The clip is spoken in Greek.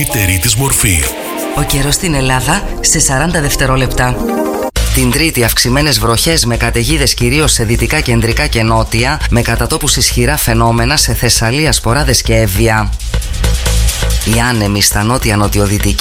καλύτερη της μορφή. Ο καιρός στην Ελλάδα σε 40 δευτερόλεπτα. Την Τρίτη αυξημένες βροχές με καταιγίδες κυρίως σε δυτικά, κεντρικά και νότια, με κατά τόπους ισχυρά φαινόμενα σε Θεσσαλία, Σποράδες και Εύβοια. Οι άνεμοι στα νότια νοτιοδυτική